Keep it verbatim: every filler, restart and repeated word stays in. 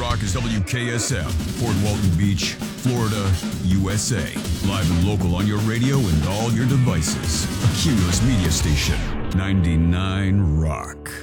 Rock is W K S M, Fort Walton Beach, Florida, U S A. Live and local on your radio and all your devices. A Cumulus Media Station, ninety-nine Rock.